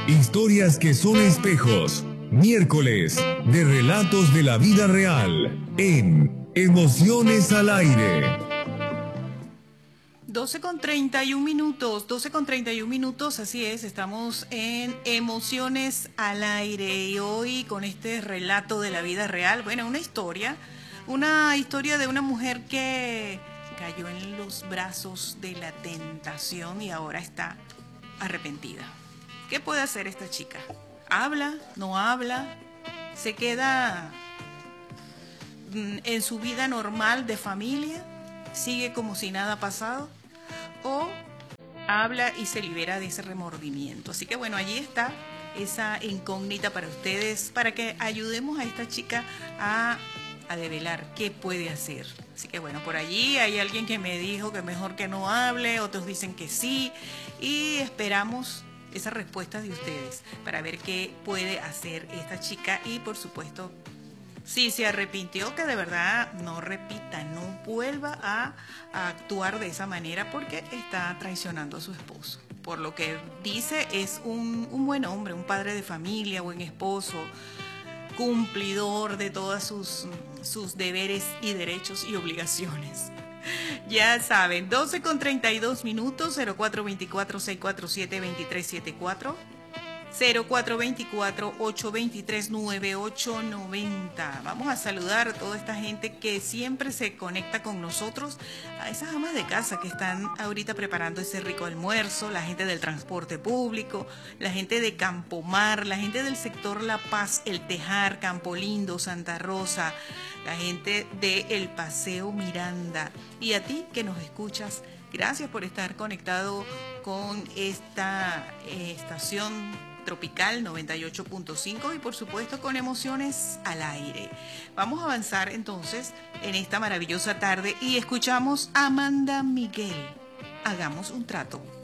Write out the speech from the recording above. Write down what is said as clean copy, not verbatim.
Historias que son espejos. Miércoles de relatos de la vida real en Emociones al Aire. 12:31 minutos, 12:31 minutos, así es, estamos en Emociones al Aire y hoy con este relato de la vida real, bueno, una historia de una mujer que cayó en los brazos de la tentación y ahora está arrepentida. ¿Qué puede hacer esta chica? ¿Habla? ¿No habla? ¿Se queda en su vida normal de familia? ¿Sigue como si nada ha pasado? ¿O habla y se libera de ese remordimiento? Así que bueno, allí está esa incógnita para ustedes, para que ayudemos a esta chica a develar qué puede hacer. Así que bueno, por allí hay alguien que me dijo que mejor que no hable, otros dicen que sí, y esperamos esas respuestas de ustedes para ver qué puede hacer esta chica y por supuesto, si se arrepintió, que de verdad no repita, no vuelva a actuar de esa manera porque está traicionando a su esposo. Por lo que dice, es un buen hombre, un padre de familia, buen esposo, cumplidor de todos sus deberes y derechos y obligaciones. Ya saben, 12:32 minutos, 0424-647-2374, 0424-823-9890. Vamos a saludar a toda esta gente que siempre se conecta con nosotros, a esas amas de casa que están ahorita preparando ese rico almuerzo, la gente del transporte público, la gente de Campomar, la gente del sector La Paz, El Tejar, Campo Lindo, Santa Rosa, la gente de El Paseo Miranda. Y a ti que nos escuchas, gracias por estar conectado con esta estación Tropical 98.5 y por supuesto con Emociones al Aire. Vamos a avanzar entonces en esta maravillosa tarde y escuchamos a Amanda Miguel. Hagamos un trato.